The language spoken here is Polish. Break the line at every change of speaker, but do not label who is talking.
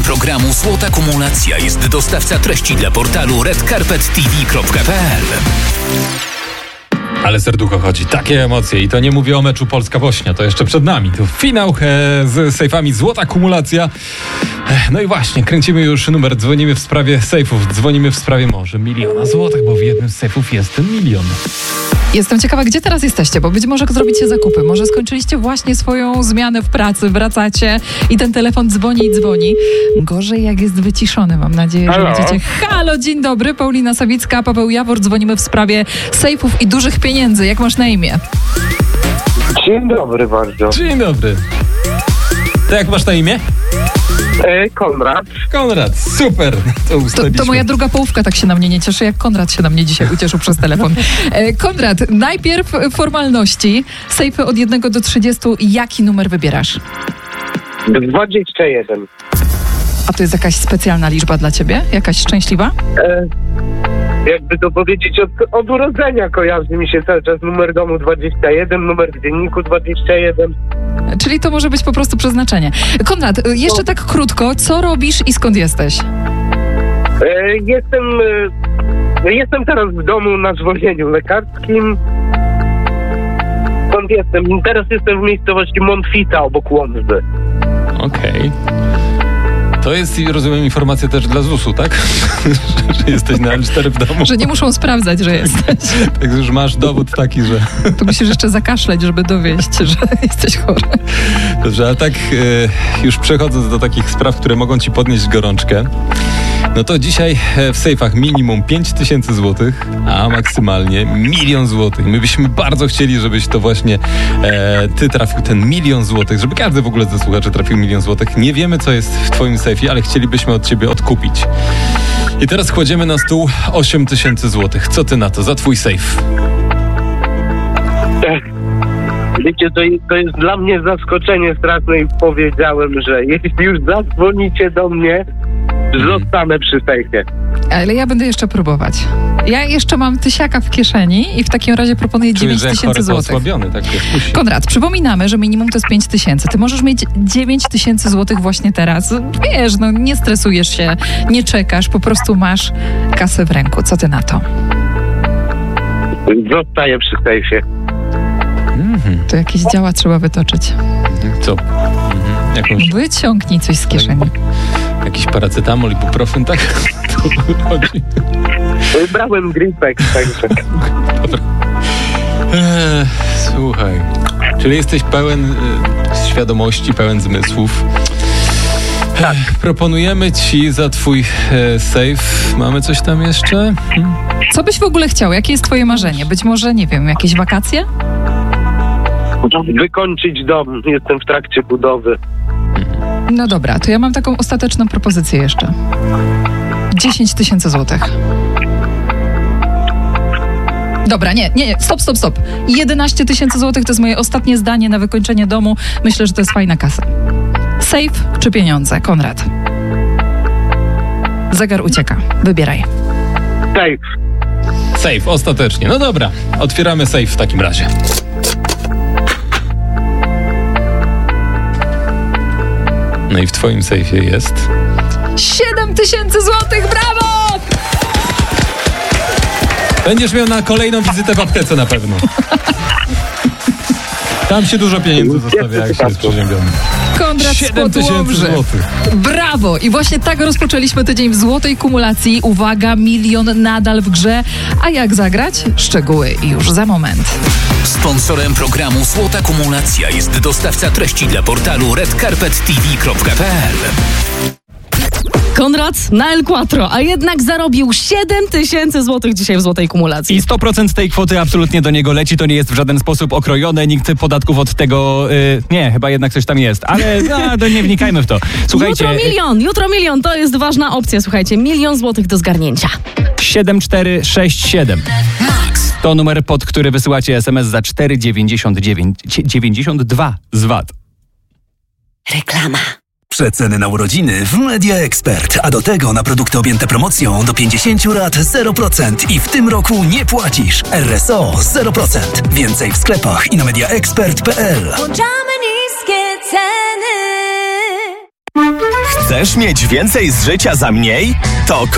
programu Złota Kumulacja jest dostawca treści dla portalu redcarpettv.pl.
Ale serducho chodzi, takie emocje i to nie mówię o meczu Polska-Bośnia, to jeszcze przed nami. To finał z sejfami Złota Kumulacja. No i właśnie, kręcimy już numer, dzwonimy w sprawie sejfów, dzwonimy w sprawie może 1 000 000 złotych, bo w jednym z sejfów jest ten 1 000 000.
Jestem ciekawa, gdzie teraz jesteście, bo być może zrobicie zakupy, może skończyliście właśnie swoją zmianę w pracy, wracacie i ten telefon dzwoni i dzwoni. Gorzej jak jest wyciszony, mam nadzieję, że będziecie. Halo, dzień dobry, Paulina Sawicka, Paweł Jawor, dzwonimy w sprawie sejfów i dużych pieniędzy. Jak masz na imię?
Dzień dobry bardzo.
Dzień dobry. To jak masz na imię?
Konrad.
Konrad, super.
To moja druga połówka tak się na mnie nie cieszy, jak Konrad się na mnie dzisiaj ucieszył przez telefon. Konrad, najpierw formalności. Sejfy od 1 do 30. Jaki numer wybierasz?
21.
A to jest jakaś specjalna liczba dla ciebie? Jakaś szczęśliwa?
Jakby to powiedzieć, od urodzenia kojarzy mi się cały czas numer domu 21, numer w dzienniku 21.
Czyli to może być po prostu przeznaczenie. Konrad, jeszcze tak krótko, co robisz i skąd jesteś?
Jestem teraz w domu na zwolnieniu lekarskim. Skąd jestem? Teraz jestem w miejscowości Montfita obok Łomży.
Okej. To jest, rozumiem, informacja też dla ZUS-u, tak? Że jesteś na L4 w domu.
Że nie muszą sprawdzać, że jesteś.
Także już masz dowód taki, że...
Tu musisz jeszcze zakaszleć, żeby dowieść, że jesteś chory.
Dobrze, a tak już przechodząc do takich spraw, które mogą ci podnieść gorączkę, no to dzisiaj w sejfach minimum 5000 złotych, a maksymalnie 1 000 000 złotych. My byśmy bardzo chcieli, żebyś to właśnie ty trafił ten 1 000 000 złotych, żeby każdy w ogóle ze słuchaczy trafił 1 000 000 złotych. Nie wiemy, co jest w twoim sejfie, ale chcielibyśmy od ciebie odkupić. I teraz kładziemy na stół 8000 złotych. Co ty na to za twój sejf?
Wiecie, to jest dla mnie zaskoczenie straszne i powiedziałem, że jeśli już zadzwonicie do mnie, zostanę przy sejfie.
Ale ja będę jeszcze próbować. Ja jeszcze mam tysiaka w kieszeni i w takim razie proponuję 9000 złotych.
Tak
Konrad, przypominamy, że minimum to jest 5000. Ty możesz mieć 9000 złotych właśnie teraz. Wiesz, no nie stresujesz się, nie czekasz, po prostu masz kasę w ręku. Co ty na to?
Zostaję przy sejfie.
To jakieś działa trzeba wytoczyć.
Co? Jakąś...
Wyciągnij coś z kieszeni.
Jakiś paracetamol, ibuprofen, tak? Chodzi.
Brałem Gripex, także.
Dobra. Słuchaj, czyli jesteś pełen świadomości, pełen zmysłów.
Tak.
Proponujemy ci za twój sejf. Mamy coś tam jeszcze?
Co byś w ogóle chciał? Jakie jest twoje marzenie? Być może, nie wiem, jakieś wakacje?
Wykończyć dom. Jestem w trakcie budowy.
No dobra, to ja mam taką ostateczną propozycję jeszcze. 10 000 złotych. Dobra, nie, stop. 11 000 złotych to jest moje ostatnie zdanie na wykończenie domu. Myślę, że to jest fajna kasa. Sejf czy pieniądze? Konrad. Zegar ucieka. Wybieraj.
Sejf.
Sejf, ostatecznie. No dobra, otwieramy sejf w takim razie. No i w twoim sejfie jest...
7000 złotych, brawo!
Będziesz miał na kolejną wizytę w aptece na pewno. Tam się dużo pieniędzy zostawia, jak się jest przeziębionym.
Konrad
7000 złotych.
Brawo! I właśnie tak rozpoczęliśmy tydzień w złotej kumulacji. Uwaga, 1 000 000 nadal w grze. A jak zagrać? Szczegóły już za moment.
Sponsorem programu Złota Kumulacja jest dostawca treści dla portalu redcarpettv.pl.
Konrad na El Quattro, a jednak zarobił 7000 złotych dzisiaj w złotej kumulacji.
I 100% tej kwoty absolutnie do niego leci, to nie jest w żaden sposób okrojone, nikt podatków od tego, nie, chyba jednak coś tam jest, ale nie wnikajmy w to. Słuchajcie,
Jutro milion, to jest ważna opcja, słuchajcie, 1 000 000 złotych do zgarnięcia.
7467. To numer, pod który wysyłacie SMS za 4,92 z VAT.
Reklama.
Przeceny na urodziny w Media Expert, a do tego na produkty objęte promocją do 50 lat 0% i w tym roku nie płacisz. RSO 0%. Więcej w sklepach i na mediaexpert.pl.
Włączamy niskie ceny. Chcesz mieć więcej z życia za mniej? To